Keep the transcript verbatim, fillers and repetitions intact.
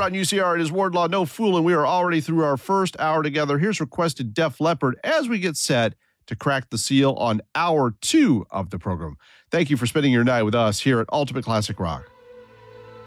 on U C R. It is Wardlaw, no fooling. We are already through our first hour together. Here's requested Def Leppard as we get set to crack the seal on hour two of the program. Thank you for spending your night with us here at Ultimate Classic Rock.